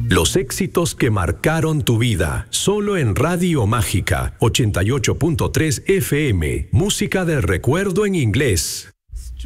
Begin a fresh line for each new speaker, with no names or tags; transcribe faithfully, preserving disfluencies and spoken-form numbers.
Los éxitos que marcaron tu vida, solo en Radio Mágica ochenta y ocho punto tres F M, música del recuerdo en inglés.